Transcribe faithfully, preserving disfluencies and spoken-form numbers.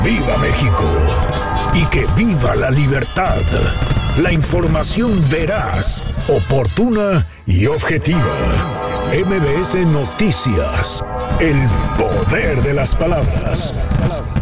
¡Viva México! Y que viva la libertad. La información veraz, oportuna y objetiva. M B S Noticias. El poder de las palabras.